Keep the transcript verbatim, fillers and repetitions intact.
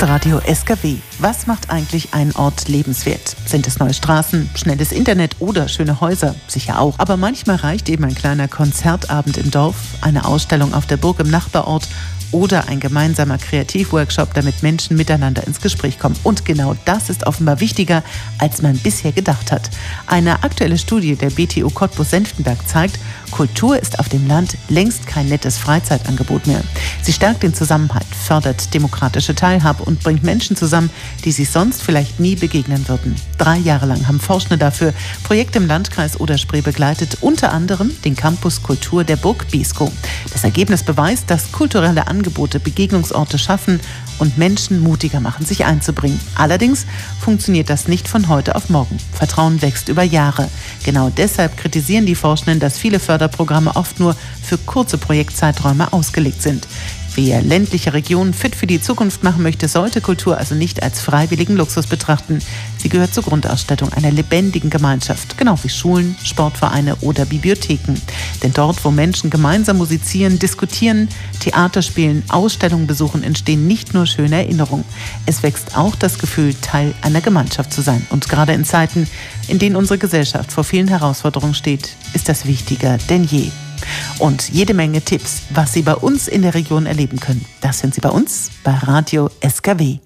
Radio S K W. Was macht eigentlich einen Ort lebenswert? Sind es neue Straßen, schnelles Internet oder schöne Häuser? Sicher auch. Aber manchmal reicht eben ein kleiner Konzertabend im Dorf, eine Ausstellung auf der Burg im Nachbarort oder ein gemeinsamer Kreativworkshop, damit Menschen miteinander ins Gespräch kommen. Und genau das ist offenbar wichtiger, als man bisher gedacht hat. Eine aktuelle Studie der B T U Cottbus-Senftenberg zeigt, Kultur ist auf dem Land längst kein nettes Freizeitangebot mehr. Sie stärkt den Zusammenhalt, fördert demokratische Teilhabe und bringt Menschen zusammen, die sich sonst vielleicht nie begegnen würden. Drei Jahre lang haben Forschende dafür Projekte im Landkreis Oder-Spree begleitet, unter anderem den Campus Kultur der Burg Beeskow. Das Ergebnis beweist, dass kulturelle Angebote Begegnungsorte schaffen und Menschen mutiger machen, sich einzubringen. Allerdings funktioniert das nicht von heute auf morgen. Vertrauen wächst über Jahre. Genau deshalb kritisieren die Forschenden, dass viele Förderprogramme oft nur für kurze Projektzeiträume ausgelegt sind. Wer ländliche Regionen fit für die Zukunft machen möchte, sollte Kultur also nicht als freiwilligen Luxus betrachten. Sie gehört zur Grundausstattung einer lebendigen Gemeinschaft, genau wie Schulen, Sportvereine oder Bibliotheken. Denn dort, wo Menschen gemeinsam musizieren, diskutieren, Theater spielen, Ausstellungen besuchen, entstehen nicht nur schöne Erinnerungen. Es wächst auch das Gefühl, Teil einer Gemeinschaft zu sein. Und gerade in Zeiten, in denen unsere Gesellschaft vor vielen Herausforderungen steht, ist das wichtiger denn je. Und jede Menge Tipps, was Sie bei uns in der Region erleben können. Das finden Sie bei uns bei Radio S K W.